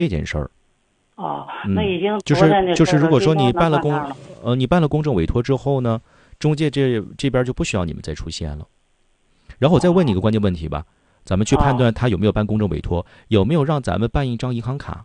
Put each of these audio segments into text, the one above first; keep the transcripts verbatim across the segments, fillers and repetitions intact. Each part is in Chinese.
这件事儿。 哦，那嗯， 已经就昨天的是就是，如果说事儿了，今你办了公， 天能办账了。 呃，你办了公证委托之后呢，中介这这边就不需要你们再出现了。然后我再问你一哦个关键问题吧，咱们去判哦， 断他有没有办公证委托，有没有让咱们办一张银行卡，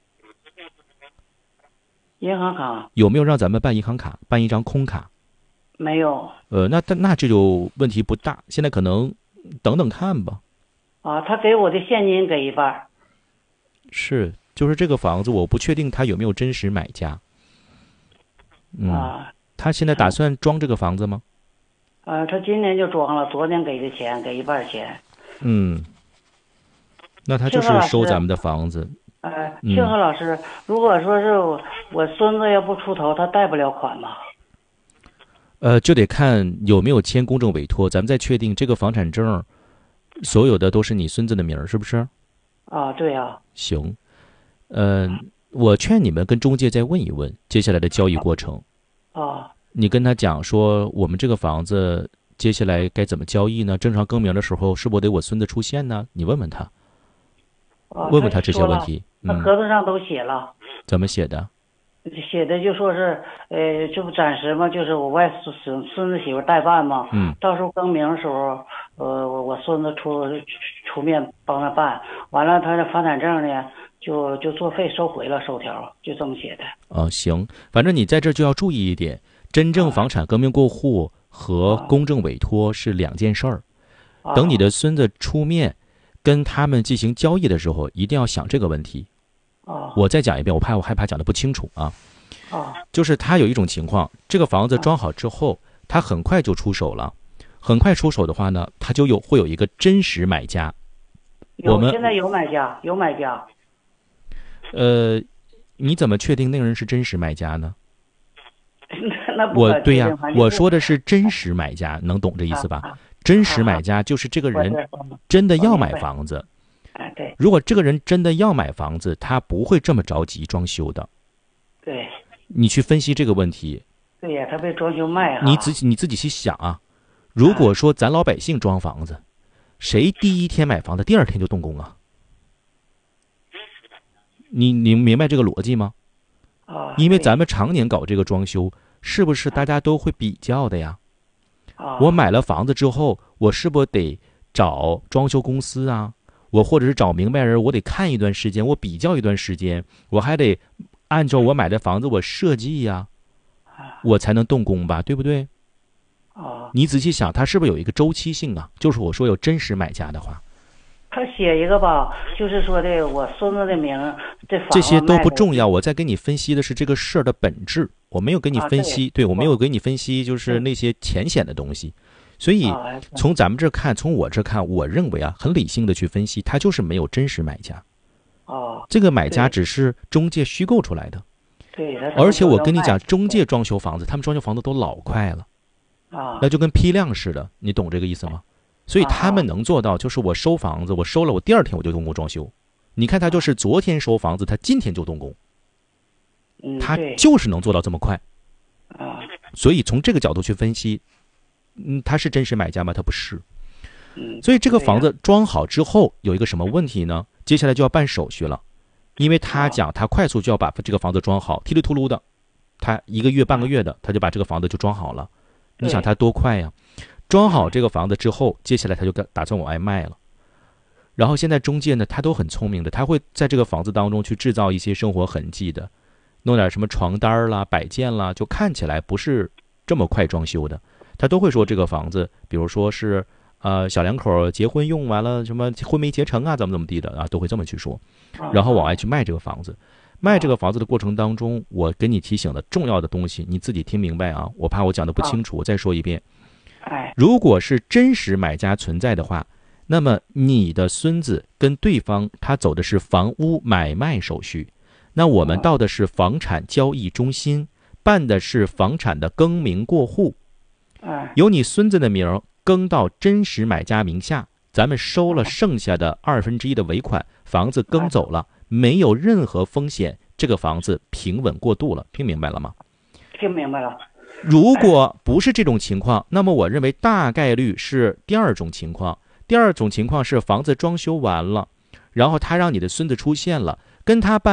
银行卡有没有让咱们办银行卡，办一张空卡？ 没有。 呃，那那这就问题不大，现在可能等等看吧。 啊，他给我的现金给一半儿。 是，就是这个房子，我不确定他有没有真实买家。嗯， 啊， 他现在打算装这个房子吗？ 呃，他今年就装了，昨天给的钱，给一半儿钱。 嗯，那他就是庆贺老师， 收咱们的房子。 呃，庆嗯， 贺老师，如果说是我我孙子要不出头，他贷不了款吧？ 呃，就得看有没有签公证委托，咱们再确定这个房产证所有的都是你孙子的名儿，是不是？ 啊，对呀。 行，嗯、我劝你们跟中介再问一问接下来的交易过程。 啊你跟他讲说，我们这个房子接下来该怎么交易呢？正常更名的时候，是不是得我孙子出现呢？你问问他， 啊，他问问他这些说了， 问题。 那嗯， 合同上都写了。 怎么写的？ 写的就说是，呃，这不暂时嘛，就是我外孙孙孙子媳妇代办嘛。 嗯， 到时候更名的时候，呃，我我孙子出出面帮他办，完了他的房产证呢，就就作废收回了收条，就这么写的。 哦，行，反正你在这就要注意一点，真正房产更名过户和啊公证委托是两件事儿。 啊等你的孙子出面跟他们进行交易的时候，一定要想这个问题。 啊我再讲一遍，我怕我害怕讲的不清楚啊。 啊就是他有一种情况，这个房子装好之后，他很快就出手了。很快出手的话呢，他就有会有一个真实买家。我有， 们现在有买家，有买家。 呃，你怎么确定那个人是真实买家呢？ 那不可我对呀、 确定反正是我说的是真实买家，能懂这意思吧？ 啊啊真实买家就是这个人我知道真的要买我明白房子。 哎，对如果这个人真的要买房子，他不会这么着急装修的。 对你去分析这个问题， 对呀，他被装修卖哈。 你自己你自己去想啊。如果说咱老百姓装房子，谁第一天买房子，第二天就动工啊？你你明白这个逻辑吗？ 啊， 因为对咱们常年搞这个装修，是不是大家都会比较的呀？ 啊我买了房子之后，我是不是得找装修公司啊？我或者是找明白人，我得看一段时间，我比较一段时间，我还得按照我买的房子我设计呀、我才能动工吧，对不对？ 啊， 你仔细想，它是不是有一个周期性啊？就是我说有真实买家的话， 他写一个吧，就是说的我孙子的名，这房子这些都卖给不重要。我在跟你分析的是这个事儿的本质，我没有跟你啊分析，对我没有给你分析就是对那些浅显的东西。所以啊从咱们这看，从我这看，我认为啊，很理性的去分析，他就是没有真实买家， 啊， 这个买家对只是中介虚构出来的。 对，他而且我跟你讲， 装修要卖中介装修房子，他们装修房子都老快了， 啊那就跟批量似的，你懂这个意思吗？所以他们能做到，就是我收房子，我收了，我第二天我就动工装修。你看他就是昨天收房子，他今天就动工，他嗯对就是能做到这么快。 啊所以从这个角度去分析，嗯，他是真实买家吗？他不是。 嗯， 所以这个对呀房子装好之后有一个什么问题呢？接下来就要办手续了，因为他讲他快速就要把这个房子装好，稀里秃噜的，他一个月半个月的他就把这个房子就装好了。你想他多快呀？装好这个房子之后，接下来他就打算往外卖了。然后现在中介呢，他都很聪明的，他会在这个房子当中去制造一些生活痕迹的，弄点什么床单啦、摆件啦，就看起来不是这么快装修的。他都会说这个房子，比如说是呃小两口结婚用完了，什么婚没结成啊，怎么怎么地的啊，都会这么去说，然后往外去卖这个房子。卖这个房子的过程当中，我给你提醒的重要的东西，你自己听明白啊！我怕我讲的不清楚，我再说一遍。 哎如果是真实买家存在的话，那么你的孙子跟对方他走的是房屋买卖手续，那我们到的是房产交易中心，办的是房产的更名过户， 哎由你孙子的名更到真实买家名下，咱们收了剩下的二分之一的尾款，房子更走了，没有任何风险，这个房子平稳过渡了，听明白了吗？ 听明白了。 如果不是这种情况，那么我认为大概率是第二种情况。第二种情况是房子装修完了，然后他让你的孙子出现了， 跟他办